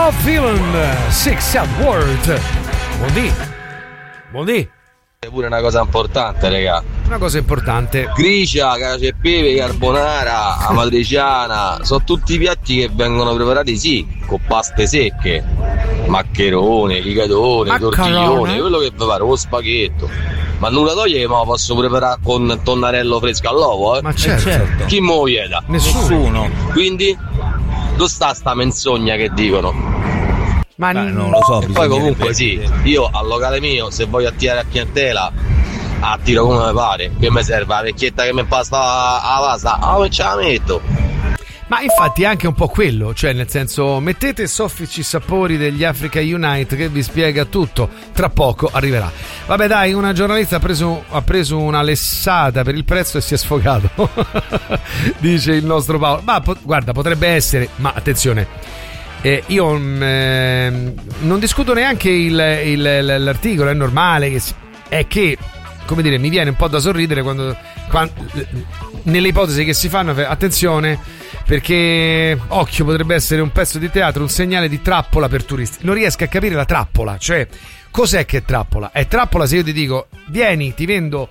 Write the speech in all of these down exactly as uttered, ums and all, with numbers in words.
No Feeling, Six Up World. Buondì. Buondì. È pure una cosa importante, raga. Una cosa importante. Gricia, cacio e pepe, carbonara, amatriciana, sono tutti piatti che vengono preparati sì, con paste secche, maccherone, ligatone, Maccarone. tortiglione, quello che vi pare, lo spaghetto. Ma nulla toglie che me lo posso preparare con tonnarello fresco all'uovo, eh? Ma certo. certo. Chi me lo vieta? Nessuno. Quindi, dove sta sta menzogna che dicono? Ma Beh, non lo so. E poi comunque sì, io al locale mio, se voglio attirare a clientela, attiro come mi pare. Che mi serve la vecchietta che mi pasta la pasta? Ah, come ce la metto? Ma infatti è anche un po' quello, cioè nel senso, mettete soffici sapori degli Africa Unite che vi spiega tutto, tra poco arriverà. Vabbè dai, una giornalista ha preso, ha preso una lessata per il prezzo e si è sfogato, dice il nostro Paolo. Ma po- guarda, potrebbe essere, ma attenzione. Eh, io eh, non discuto neanche il, il, l'articolo, è normale che si, è che, come dire, mi viene un po' da sorridere quando, quando nelle ipotesi che si fanno, attenzione, perché occhio, potrebbe essere un pezzo di teatro, un segnale di trappola per turisti. Non riesco a capire la trappola, cioè cos'è che è trappola? È trappola se io ti dico vieni, ti vendo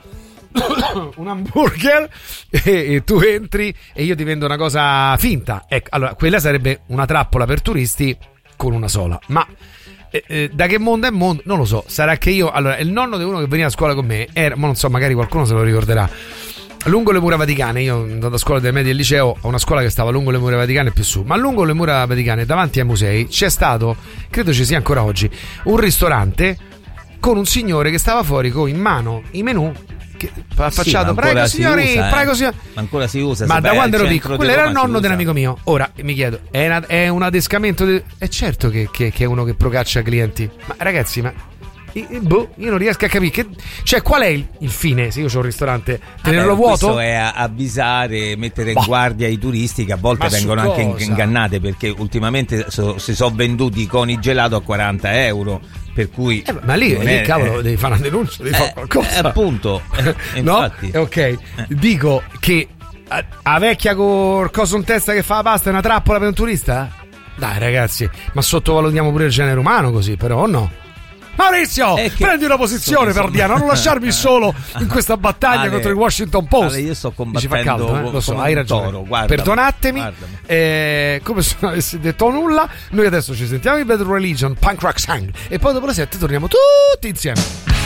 un hamburger e, e tu entri e io ti vendo una cosa finta. Ecco, allora quella sarebbe una trappola per turisti con una sola. Ma eh, eh, da che mondo è mondo? Non lo so. Sarà che io, allora, il nonno di uno che veniva a scuola con me era, ma non so, magari qualcuno se lo ricorderà. Lungo le mura vaticane, io andavo a scuola delle medie e liceo, a una scuola che stava lungo le mura vaticane e più su, ma lungo le mura vaticane, davanti ai musei, c'è stato, credo ci sia ancora oggi, un ristorante con un signore che stava fuori con in mano i menù. Che, affacciato, sì, prego signori, usa, prego eh. signori. Ma ancora si usa. Ma da quando ero centro piccolo, di quello era il Roma nonno si dell'amico mio. Ora mi chiedo, è, una, è un adescamento? De... È certo che, che, che è uno che procaccia clienti. Ma ragazzi, ma boh, io non riesco a capire che, cioè qual è il, il fine se io ho un ristorante? Tenerlo Vabbè, vuoto? Questo è avvisare, mettere in Bah. guardia i turisti che a volte Ma vengono su anche cosa? ingannate, perché ultimamente so, si sono venduti con i gelato a quaranta euro. Per cui eh, ma lì, non lì è, cavolo, eh, devi fare una denuncia, devi eh, fare qualcosa. eh, appunto, eh, no? infatti. Ok, eh. Dico che a, a vecchia col coso in testa che fa la pasta è una trappola per un turista? Dai ragazzi, ma sottovalutiamo pure il genere umano così, però, o no? Maurizio, che... prendi una posizione per Diana, non lasciarmi solo in questa battaglia Ale, contro il Washington Post. Ale, io sto Mi ci fa combattendo caldo, eh? Lo so, come hai un ragione. toro, guardami, Perdonatemi, guardami. eh, come se non avessi detto nulla. Noi adesso ci sentiamo in Bad Religion, Punk Rock Sang, e poi dopo le sette torniamo tutti insieme.